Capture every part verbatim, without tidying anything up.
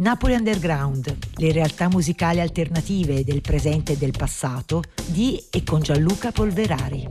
Napoli Underground, le realtà musicali alternative del presente e del passato di e con Gianluca Polverari.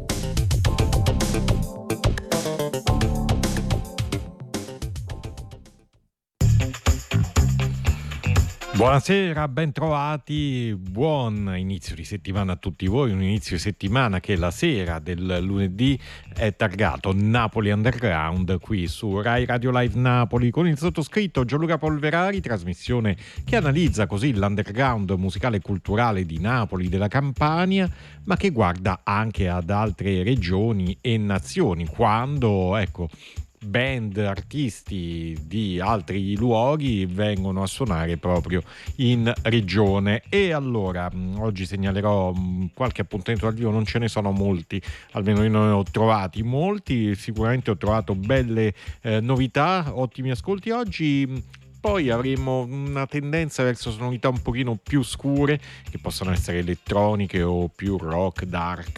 Buonasera, ben trovati, buon inizio di settimana a tutti voi, un inizio di settimana che la sera del lunedì è targato Napoli Underground qui su Rai Radio Live Napoli con il sottoscritto Gianluca Polverari, trasmissione che analizza così l'underground musicale e culturale di Napoli, della Campania, ma che guarda anche ad altre regioni e nazioni, quando, ecco, band, artisti di altri luoghi vengono a suonare proprio in regione. E allora oggi segnalerò qualche appuntamento dal vivo, non ce ne sono molti, almeno io non ne ho trovati molti, sicuramente ho trovato belle eh, novità, ottimi ascolti oggi. Poi avremo una tendenza verso sonorità un pochino più scure, che possono essere elettroniche o più rock, dark,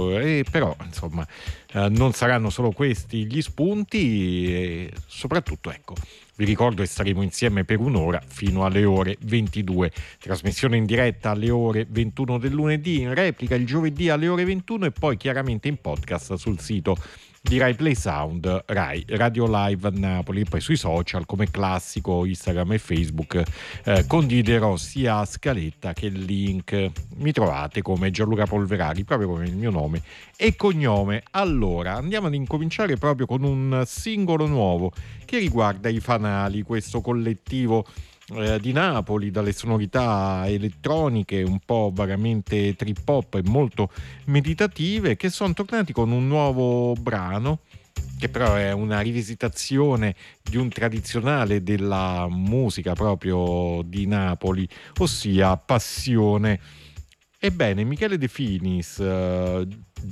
e però insomma eh, non saranno solo questi gli spunti e soprattutto, ecco, vi ricordo che staremo insieme per un'ora fino alle ore ventidue, trasmissione in diretta alle ore ventuno del lunedì, in replica il giovedì alle ore ventuno e poi chiaramente in podcast sul sito di Rai Play Sound, Rai Radio Live Napoli, poi sui social come classico Instagram e Facebook eh, condividerò sia scaletta che link, mi trovate come Gianluca Polverari, proprio come il mio nome e cognome. Allora andiamo ad incominciare proprio con un singolo nuovo che riguarda i Fanali, questo collettivo Eh, di Napoli, dalle sonorità elettroniche un po' vagamente trip hop e molto meditative, che sono tornati con un nuovo brano che però è una rivisitazione di un tradizionale della musica proprio di Napoli, ossia Passione. Ebbene, Michele De Finis, uh,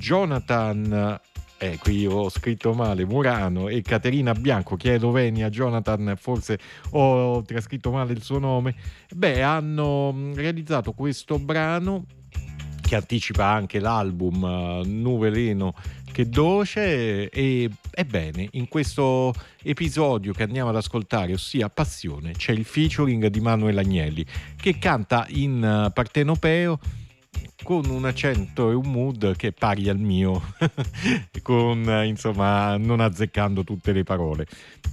Jonathan, eh, qui ho scritto male, Murano e Caterina Bianco, chiedo venia a Jonathan, forse ho trascritto male il suo nome, beh, hanno realizzato questo brano che anticipa anche l'album uh, Nuveleno che Doce e ebbene, in questo episodio che andiamo ad ascoltare, ossia Passione, c'è il featuring di Manuel Agnelli che canta in uh, partenopeo con un accento e un mood che è pari al mio, con insomma non azzeccando tutte le parole.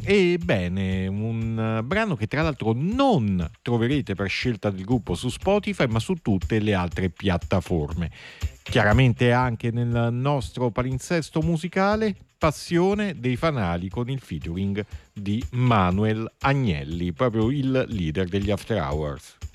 Ebbene, un brano che tra l'altro non troverete per scelta del gruppo su Spotify, ma su tutte le altre piattaforme. Chiaramente anche nel nostro palinsesto musicale, Passione dei Fanali con il featuring di Manuel Agnelli, proprio il leader degli After Hours.